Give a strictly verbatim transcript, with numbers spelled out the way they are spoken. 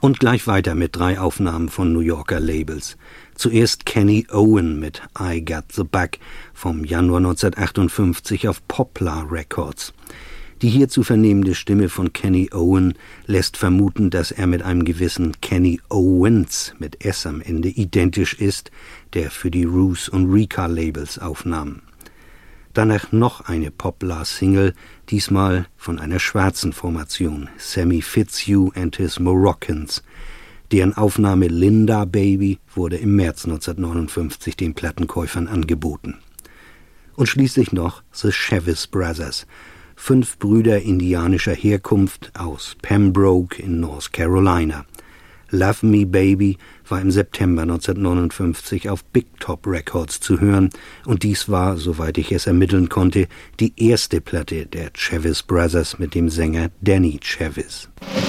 Und gleich weiter mit drei Aufnahmen von New Yorker Labels. Zuerst Kenny Owen mit I Got the Bug vom Januar neunzehnhundertachtundfünfzig auf Poplar Records. Die hier zu vernehmende Stimme von Kenny Owen lässt vermuten, dass er mit einem gewissen Kenny Owens mit S am Ende identisch ist, der für die Ruse und Rika Labels aufnahm. Danach noch eine Poplar-Single, diesmal von einer schwarzen Formation, Sammy Fitzhugh and his Moroccans. Deren Aufnahme Linda Baby wurde im März neunzehnhundertneunundfünfzig den Plattenkäufern angeboten. Und schließlich noch The Chevis Brothers, fünf Brüder indianischer Herkunft aus Pembroke in North Carolina. Love Me Baby war im September neunzehnhundertneunundfünfzig auf Big Top Records zu hören und dies war, soweit ich es ermitteln konnte, die erste Platte der Chevis Brothers mit dem Sänger Danny Chevis.